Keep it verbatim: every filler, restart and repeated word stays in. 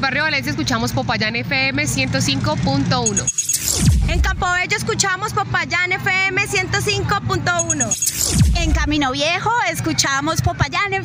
barrio Valencia escuchamos Popayán F M ciento cinco punto uno. En Campobello escuchamos Popayán F M ciento cinco punto uno. En Camino Viejo escuchamos Popayán